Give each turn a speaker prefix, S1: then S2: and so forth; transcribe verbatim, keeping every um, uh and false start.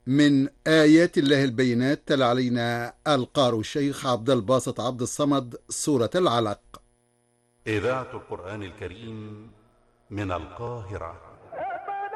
S1: من آيات الله البينات تلا علينا القارئ الشيخ عبد الباسط عبد الصمد سورة العلق.
S2: إذاعة القرآن الكريم من القاهرة.